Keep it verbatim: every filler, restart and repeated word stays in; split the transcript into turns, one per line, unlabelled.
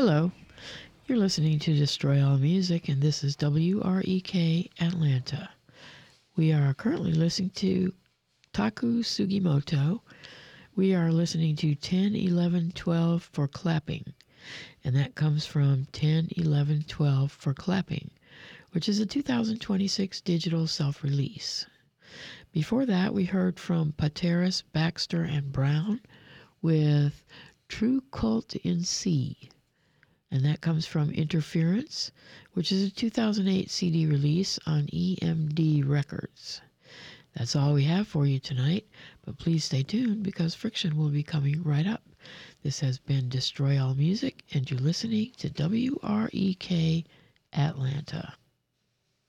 Hello, you're listening to Destroy All Music, and this is W R E K Atlanta. We are currently listening to Taku Sugimoto. We are listening to ten eleven twelve for Clapping, and that comes from ten eleven twelve for Clapping, which is a two thousand twenty-six digital self-release. Before that, we heard from Pateras, Baxter, and Brown with True Cult in C. And that comes from Interference, which is a two thousand eight C D release on E M D Records. That's all we have for you tonight, but please stay tuned because Friction will be coming right up. This has been Destroy All Music, and you're listening to W R E K Atlanta.